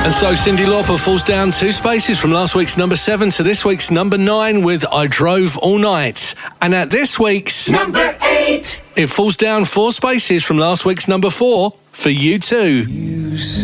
And so Cyndi Lauper falls down 2 spaces from last week's number 7 to this week's number 9 with I Drove All Night. And at this week's number 8, it falls down 4 spaces from last week's number 4 for U2.